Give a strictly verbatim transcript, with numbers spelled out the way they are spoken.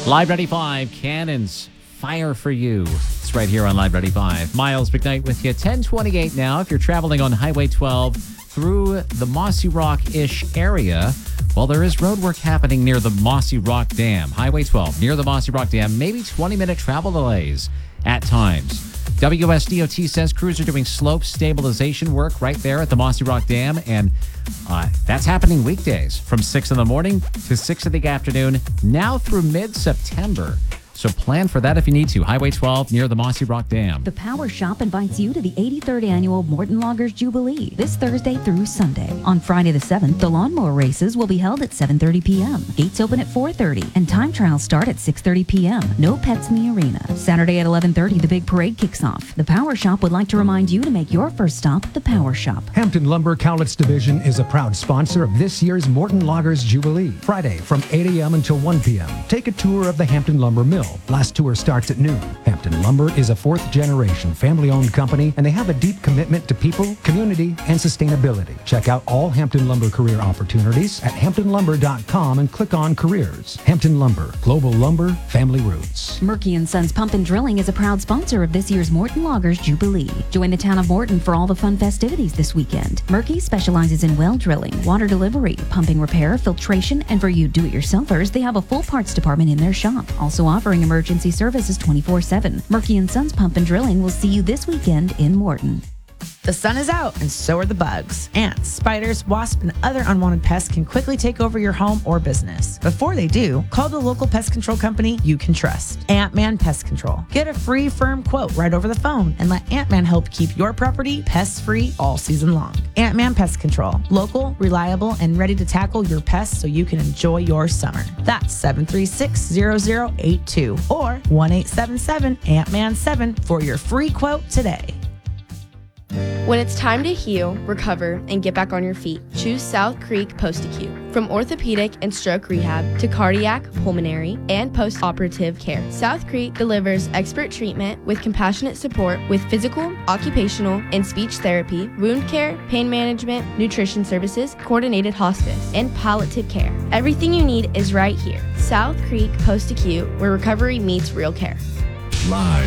Live ninety-five, Cannon's Fire for You. It's right here on Live ninety-five. Miles McKnight with you. ten twenty-eight now. If you're traveling on Highway twelve through the Mossy Rock-ish area, well, there is road work happening near the Mossy Rock Dam. Highway twelve near the Mossy Rock Dam. Maybe twenty-minute travel delays at times. W S D O T says crews are doing slope stabilization work right there at the Mossy Rock Dam, and uh, that's happening weekdays from six in the morning to six in the afternoon, now through mid-September. So plan for that if you need to. Highway twelve near the Mossy Rock Dam. The Power Shop invites you to the eighty-third Annual Morton Loggers Jubilee this Thursday through Sunday. On Friday the seventh, the lawnmower races will be held at seven thirty p.m. Gates open at four thirty, and time trials start at six thirty p.m. No pets in the arena. Saturday at eleven thirty, the big parade kicks off. The Power Shop would like to remind you to make your first stop the Power Shop. Hampton Lumber Cowlitz Division is a proud sponsor of this year's Morton Loggers Jubilee. Friday from eight a.m. until one p.m. Take a tour of the Hampton Lumber Mill. Last tour starts at noon. Hampton Lumber is a fourth-generation family-owned company, and they have a deep commitment to people, community, and sustainability. Check out all Hampton Lumber career opportunities at hampton lumber dot com and click on Careers. Hampton Lumber, global lumber, family roots. Murky and Sons Pump and Drilling is a proud sponsor of this year's Morton Loggers Jubilee. Join the town of Morton for all the fun festivities this weekend. Murky specializes in well drilling, water delivery, pumping repair, filtration, and for you do-it-yourselfers, they have a full parts department in their shop, also offering emergency services twenty-four seven. Murky and Sons Pump and Drilling will see you this weekend in Morton. The sun is out, and so are the bugs. Ants, spiders, wasps, and other unwanted pests can quickly take over your home or business. Before they do, call the local pest control company you can trust. Ant-Man Pest Control. Get a free, firm quote right over the phone and let Ant-Man help keep your property pest-free all season long. Ant-Man Pest Control. Local, reliable, and ready to tackle your pests so you can enjoy your summer. That's seven three six, zero zero eight two or one eight seven seven, A N T man seven for your free quote today. When it's time to heal, recover, and get back on your feet, choose South Creek Post-Acute. From orthopedic and stroke rehab to cardiac, pulmonary, and post-operative care, South Creek delivers expert treatment with compassionate support with physical, occupational, and speech therapy, wound care, pain management, nutrition services, coordinated hospice, and palliative care. Everything you need is right here. South Creek Post-Acute, where recovery meets real care. Live